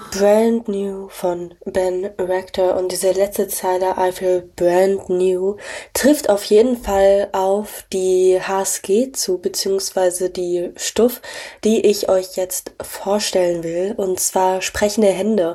Brand New von Ben Rector und diese letzte Zeile I feel brand new trifft auf jeden Fall auf die HSG zu, beziehungsweise die Stuff, die ich euch jetzt vorstellen will, und zwar Sprechende Hände.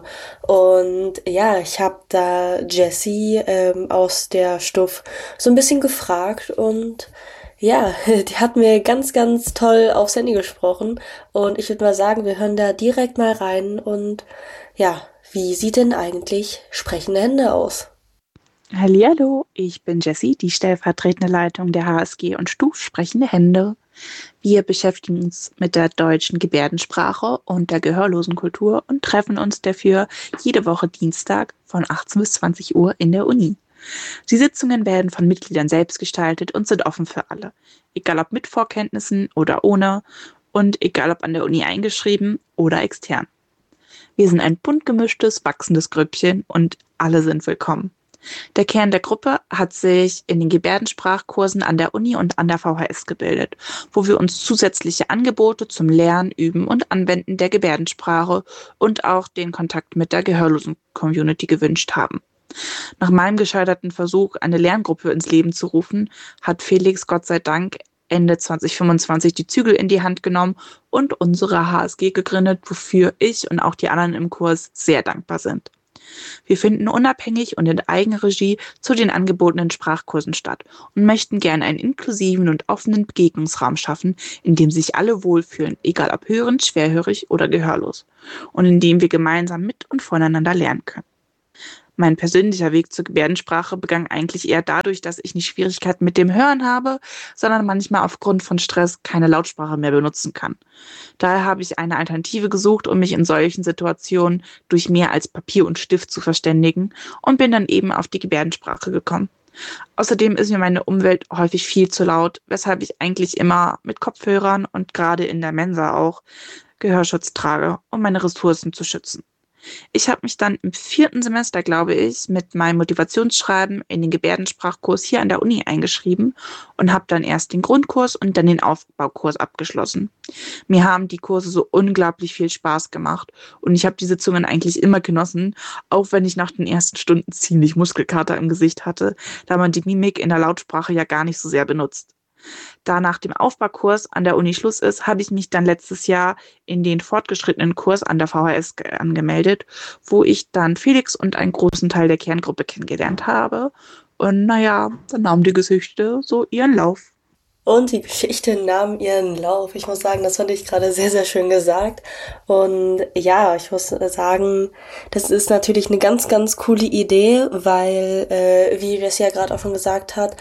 Und ja, ich habe da Jessie aus der Stuff so ein bisschen gefragt und ja, die hat mir ganz, ganz toll aufs Handy gesprochen und ich würde mal sagen, wir hören da direkt mal rein und ja, wie sieht denn eigentlich sprechende Hände aus? Hallihallo, ich bin Jessie, die stellvertretende Leitung der HSG und STUF Sprechende Hände. Wir beschäftigen uns mit der deutschen Gebärdensprache und der Gehörlosenkultur und treffen uns dafür jede Woche Dienstag von 18 bis 20 Uhr in der Uni. Die Sitzungen werden von Mitgliedern selbst gestaltet und sind offen für alle, egal ob mit Vorkenntnissen oder ohne und egal ob an der Uni eingeschrieben oder extern. Wir sind ein bunt gemischtes, wachsendes Grüppchen und alle sind willkommen. Der Kern der Gruppe hat sich in den Gebärdensprachkursen an der Uni und an der VHS gebildet, wo wir uns zusätzliche Angebote zum Lernen, Üben und Anwenden der Gebärdensprache und auch den Kontakt mit der Gehörlosen-Community gewünscht haben. Nach meinem gescheiterten Versuch, eine Lerngruppe ins Leben zu rufen, hat Felix Gott sei Dank Ende 2025 die Zügel in die Hand genommen und unsere HSG gegründet, wofür ich und auch die anderen im Kurs sehr dankbar sind. Wir finden unabhängig und in Eigenregie zu den angebotenen Sprachkursen statt und möchten gerne einen inklusiven und offenen Begegnungsraum schaffen, in dem sich alle wohlfühlen, egal ob hörend, schwerhörig oder gehörlos, und in dem wir gemeinsam mit und voneinander lernen können. Mein persönlicher Weg zur Gebärdensprache begann eigentlich eher dadurch, dass ich nicht Schwierigkeiten mit dem Hören habe, sondern manchmal aufgrund von Stress keine Lautsprache mehr benutzen kann. Daher habe ich eine Alternative gesucht, um mich in solchen Situationen durch mehr als Papier und Stift zu verständigen, und bin dann eben auf die Gebärdensprache gekommen. Außerdem ist mir meine Umwelt häufig viel zu laut, weshalb ich eigentlich immer mit Kopfhörern und gerade in der Mensa auch Gehörschutz trage, um meine Ressourcen zu schützen. Ich habe mich dann im 4. Semester, glaube ich, mit meinem Motivationsschreiben in den Gebärdensprachkurs hier an der Uni eingeschrieben und habe dann erst den Grundkurs und dann den Aufbaukurs abgeschlossen. Mir haben die Kurse so unglaublich viel Spaß gemacht und ich habe die Sitzungen eigentlich immer genossen, auch wenn ich nach den ersten Stunden ziemlich Muskelkater im Gesicht hatte, da man die Mimik in der Lautsprache ja gar nicht so sehr benutzt. Da nach dem Aufbaukurs an der Uni Schluss ist, habe ich mich dann letztes Jahr in den fortgeschrittenen Kurs an der VHS angemeldet, wo ich dann Felix und einen großen Teil der Kerngruppe kennengelernt habe. Und naja, dann nahm die Geschichte so ihren Lauf. Und die Geschichte nahm ihren Lauf. Ich muss sagen, das fand ich gerade sehr, sehr schön gesagt. Und ja, ich muss sagen, das ist natürlich eine ganz, ganz coole Idee, weil, wie Jessie ja gerade auch schon gesagt hat,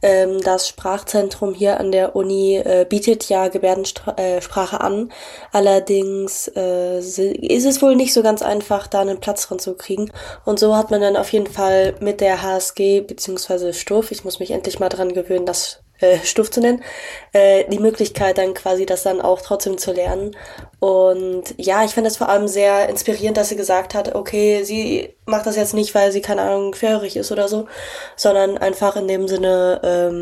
das Sprachzentrum hier an der Uni bietet ja Gebärdensprache an. Allerdings ist es wohl nicht so ganz einfach, da einen Platz dran zu kriegen. Und so hat man dann auf jeden Fall mit der HSG beziehungsweise Stuff, ich muss mich endlich mal dran gewöhnen, das Stuff zu nennen, die Möglichkeit dann quasi das dann auch trotzdem zu lernen. Und ja, ich fand das vor allem sehr inspirierend, dass sie gesagt hat, okay, sie macht das jetzt nicht, weil sie, keine Ahnung, schwerhörig ist oder so, sondern einfach in dem Sinne,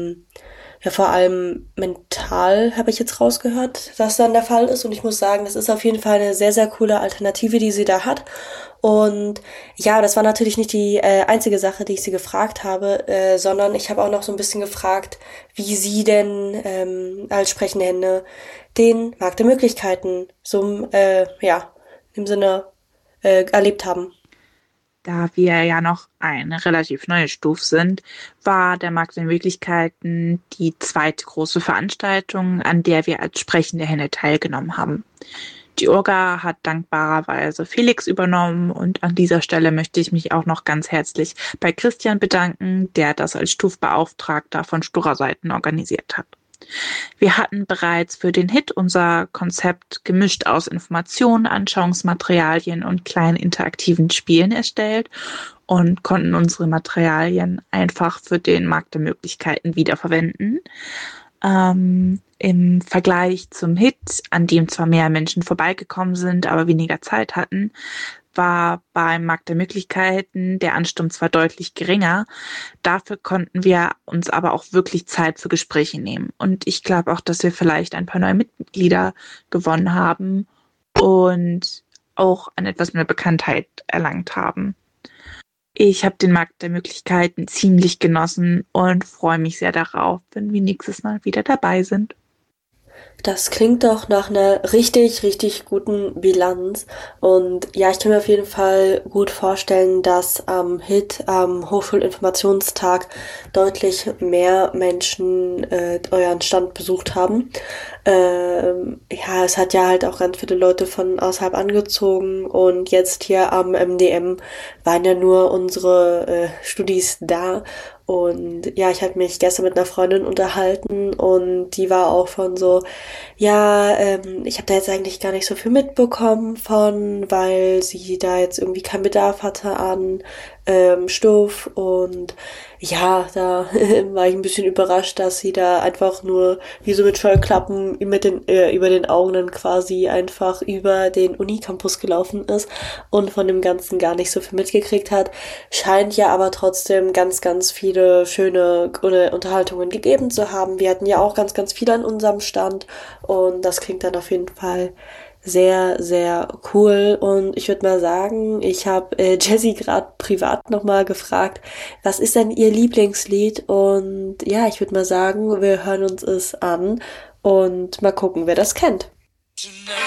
ja, vor allem mental habe ich jetzt rausgehört, dass dann der Fall ist. Und ich muss sagen, das ist auf jeden Fall eine sehr, sehr coole Alternative, die sie da hat. Und ja, das war natürlich nicht die einzige Sache, die ich sie gefragt habe, sondern ich habe auch noch so ein bisschen gefragt, wie sie denn als sprechende Hände den Markt der Möglichkeiten so, ja, im Sinne erlebt haben. Da wir ja noch eine relativ neue Stufe sind, war der Markt der Möglichkeiten die zweite große Veranstaltung, an der wir als sprechende Hände teilgenommen haben. Die Orga hat dankbarerweise Felix übernommen, und an dieser Stelle möchte ich mich auch noch ganz herzlich bei Christian bedanken, der das als Stufbeauftragter von Stura-Seiten organisiert hat. Wir hatten bereits für den Hit unser Konzept gemischt aus Informationen, Anschauungsmaterialien und kleinen interaktiven Spielen erstellt und konnten unsere Materialien einfach für den Markt der Möglichkeiten wiederverwenden. Im Vergleich zum Hit, an dem zwar mehr Menschen vorbeigekommen sind, aber weniger Zeit hatten, war beim Markt der Möglichkeiten der Ansturm zwar deutlich geringer, dafür konnten wir uns aber auch wirklich Zeit für Gespräche nehmen. Und ich glaube auch, dass wir vielleicht ein paar neue Mitglieder gewonnen haben und auch an etwas mehr Bekanntheit erlangt haben. Ich habe den Markt der Möglichkeiten ziemlich genossen und freue mich sehr darauf, wenn wir nächstes Mal wieder dabei sind. Das klingt doch nach einer richtig, richtig guten Bilanz. Und ja, ich kann mir auf jeden Fall gut vorstellen, dass am HIT, am Hochschulinformationstag, deutlich mehr Menschen euren Stand besucht haben. Ja, es hat ja halt auch ganz viele Leute von außerhalb angezogen und jetzt hier am MDM waren ja nur unsere Studis da. Und ja, ich habe mich gestern mit einer Freundin unterhalten und die war auch von so, ja, ich habe da jetzt eigentlich gar nicht so viel mitbekommen von, weil sie da jetzt irgendwie keinen Bedarf hatte an Stoff und ja, da war ich ein bisschen überrascht, dass sie da einfach nur wie so mit Scheuklappen über den Augen dann quasi einfach über den Unicampus gelaufen ist und von dem Ganzen gar nicht so viel mitgekriegt hat. Scheint ja aber trotzdem ganz, ganz viele schöne Unterhaltungen gegeben zu haben. Wir hatten ja auch ganz, ganz viele an unserem Stand und das klingt dann auf jeden Fall sehr, sehr cool. Und ich würde mal sagen, ich habe Jessie gerade privat nochmal gefragt, was ist denn ihr Lieblingslied? Und ja, ich würde mal sagen, wir hören uns es an und mal gucken, wer das kennt.